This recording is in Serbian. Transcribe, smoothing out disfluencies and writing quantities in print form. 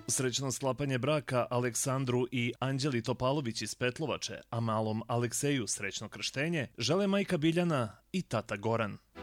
Srećno sklapanje braka Aleksandru i Anđeli Topalović iz Petlovače, a malom Alekseju srećno krštenje, žele majka Biljana i tata Goran.